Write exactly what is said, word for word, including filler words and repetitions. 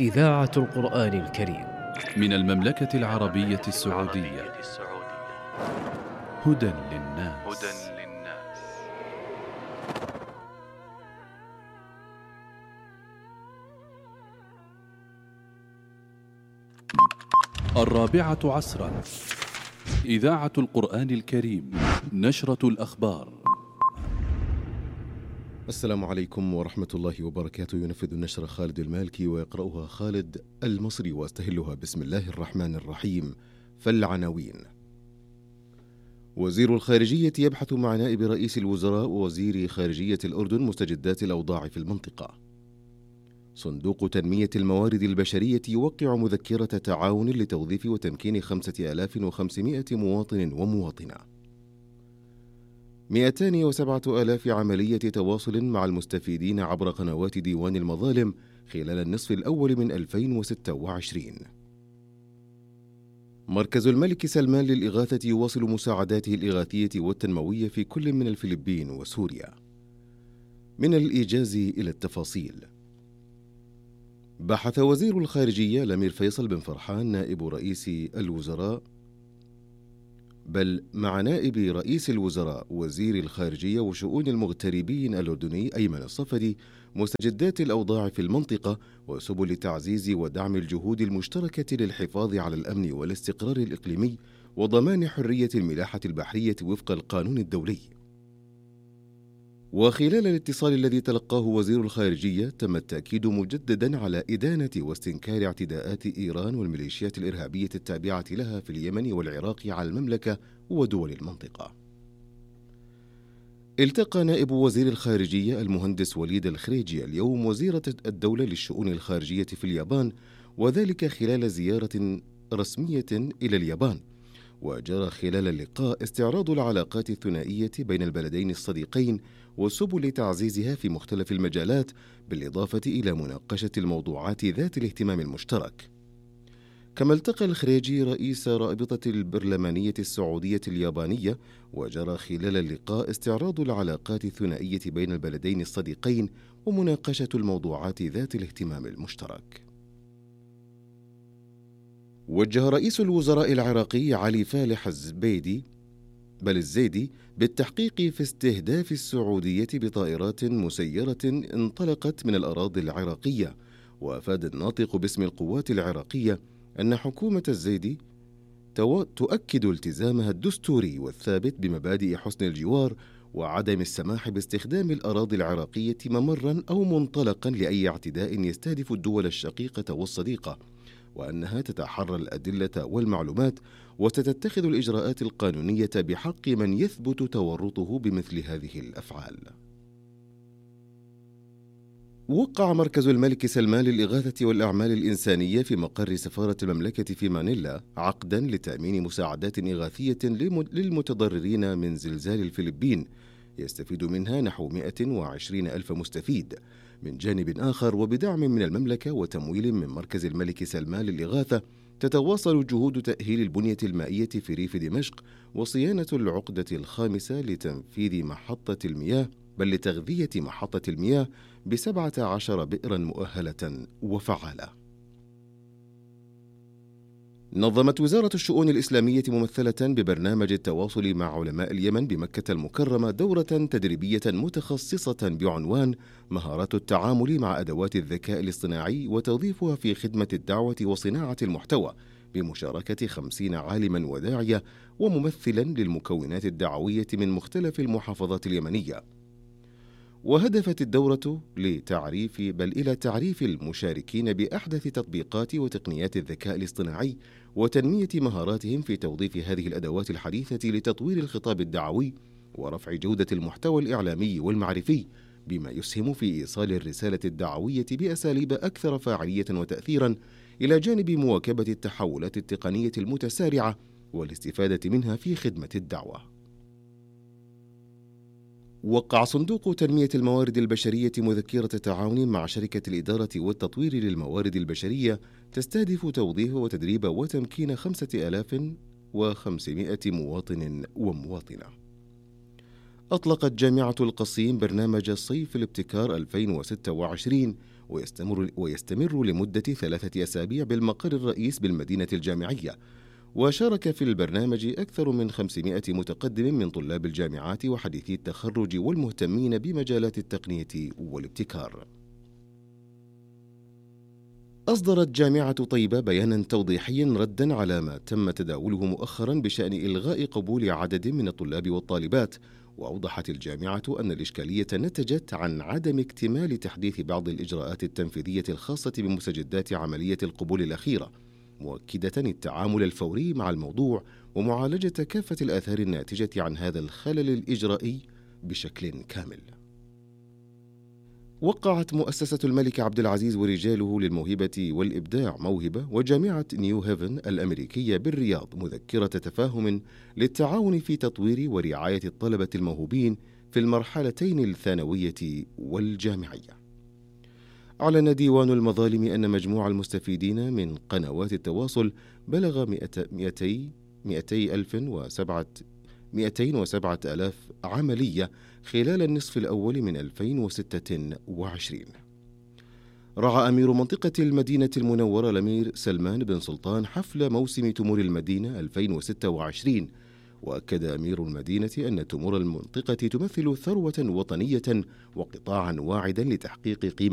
إذاعة القرآن الكريم من المملكة العربية السعودية. هدى للناس. الرابعة عصرا، إذاعة القرآن الكريم، نشرة الأخبار. السلام عليكم ورحمة الله وبركاته. ينفذ النشرة خالد المالكي ويقرأها خالد المصري واستهلها بسم الله الرحمن الرحيم. فالعناوين: وزير الخارجية يبحث مع نائب رئيس الوزراء ووزير خارجية الأردن مستجدات الأوضاع في المنطقة. صندوق تنمية الموارد البشرية يوقع مذكرة تعاون لتوظيف وتمكين خمسة آلاف وخمسمائة مواطن ومواطنة. مئتين وسبعة آلاف عملية تواصل مع المستفيدين عبر قنوات ديوان المظالم خلال النصف الأول من ألفين وستة وعشرين. مركز الملك سلمان للإغاثة يواصل مساعداته الإغاثية والتنموية في كل من الفلبين وسوريا. من الإيجاز إلى التفاصيل. بحث وزير الخارجية الأمير فيصل بن فرحان نائب رئيس الوزراء بل مع نائب رئيس الوزراء وزير الخارجية وشؤون المغتربين الأردني أيمن الصفدي مستجدات الأوضاع في المنطقة وسبل تعزيز ودعم الجهود المشتركة للحفاظ على الأمن والاستقرار الإقليمي وضمان حرية الملاحة البحرية وفق القانون الدولي. وخلال الاتصال الذي تلقاه وزير الخارجية تم التأكيد مجددا على إدانة واستنكار اعتداءات إيران والميليشيات الإرهابية التابعة لها في اليمن والعراق على المملكة ودول المنطقة. التقى نائب وزير الخارجية المهندس وليد الخريجي اليوم وزيرة الدولة للشؤون الخارجية في اليابان، وذلك خلال زيارة رسمية إلى اليابان. وجرى خلال اللقاء استعراض العلاقات الثنائية بين البلدين الصديقين وسبل تعزيزها في مختلف المجالات، بالإضافة إلى مناقشة الموضوعات ذات الاهتمام المشترك. كما التقى الخريجي رئيس رابطة البرلمانية السعودية اليابانية، وجرى خلال اللقاء استعراض العلاقات الثنائية بين البلدين الصديقين ومناقشة الموضوعات ذات الاهتمام المشترك. وجه رئيس الوزراء العراقي علي فالح الزبيدي بل الزيدي بالتحقيق في استهداف السعودية بطائرات مسيرة انطلقت من الأراضي العراقية. وأفاد الناطق باسم القوات العراقية أن حكومة الزيدي تؤكد التزامها الدستوري والثابت بمبادئ حسن الجوار وعدم السماح باستخدام الأراضي العراقية ممرا أو منطلقا لأي اعتداء يستهدف الدول الشقيقة والصديقة، وأنها تتحرى الأدلة والمعلومات وستتخذ الإجراءات القانونية بحق من يثبت تورطه بمثل هذه الأفعال. وقع مركز الملك سلمان للإغاثة والأعمال الإنسانية في مقر سفارة المملكة في مانيلا عقدا لتأمين مساعدات إغاثية للمتضررين من زلزال الفلبين يستفيد منها نحو مئة وعشرين ألف مستفيد. من جانب آخر، وبدعم من المملكة وتمويل من مركز الملك سلمان للإغاثة، تتواصل جهود تأهيل البنية المائية في ريف دمشق وصيانة العقدة الخامسة لتنفيذ محطة المياه بل لتغذية محطة المياه بسبعة عشر بئرا مؤهلة وفعالة. نظمت وزارة الشؤون الإسلامية ممثلة ببرنامج التواصل مع علماء اليمن بمكة المكرمة دورة تدريبية متخصصة بعنوان مهارات التعامل مع أدوات الذكاء الاصطناعي وتوظيفها في خدمة الدعوة وصناعة المحتوى، بمشاركة خمسين عالما وداعية وممثلا للمكونات الدعوية من مختلف المحافظات اليمنية. وهدفت الدورة لتعريف بل إلى تعريف المشاركين بأحدث تطبيقات وتقنيات الذكاء الاصطناعي وتنمية مهاراتهم في توظيف هذه الأدوات الحديثة لتطوير الخطاب الدعوي ورفع جودة المحتوى الإعلامي والمعرفي، بما يسهم في إيصال الرسالة الدعوية بأساليب أكثر فاعلية وتأثيرا، إلى جانب مواكبة التحولات التقنية المتسارعة والاستفادة منها في خدمة الدعوة. وقع صندوق تنمية الموارد البشرية مذكرة تعاون مع شركة الإدارة والتطوير للموارد البشرية تستهدف توظيف وتدريب وتمكين خمسة آلاف وخمسمائة مواطن ومواطنة. أطلقت جامعة القصيم برنامج صيف الابتكار ألفين وستة وعشرين، ويستمر, ويستمر لمدة ثلاثة أسابيع بالمقر الرئيس بالمدينة الجامعية. وشارك في البرنامج أكثر من خمسمائة متقدم من طلاب الجامعات وحديثي التخرج والمهتمين بمجالات التقنية والابتكار. أصدرت جامعة طيبة بيانا توضيحيا ردا على ما تم تداوله مؤخرا بشأن إلغاء قبول عدد من الطلاب والطالبات. وأوضحت الجامعة أن الإشكالية نتجت عن عدم اكتمال تحديث بعض الإجراءات التنفيذية الخاصة بمستجدات عملية القبول الأخيرة، مؤكدة التعامل الفوري مع الموضوع ومعالجة كافة الآثار الناتجة عن هذا الخلل الإجرائي بشكل كامل. وقعت مؤسسة الملك عبد العزيز ورجاله للموهبة والإبداع موهبة وجامعة نيو هيفن الأمريكية بالرياض مذكرة تفاهم للتعاون في تطوير ورعاية الطلبة الموهوبين في المرحلتين الثانوية والجامعية. أعلن ديوان المظالم أن مجموع المستفيدين من قنوات التواصل بلغ مئتين وسبعة آلاف عملية خلال النصف الأول من ألفين وستة وعشرين. رعى أمير منطقة المدينة المنورة الأمير سلمان بن سلطان حفل موسم تمور المدينة ألفين وستة وعشرين، وأكد أمير المدينة أن تمور المنطقة تمثل ثروة وطنية وقطاعا واعدا لتحقيق قيمة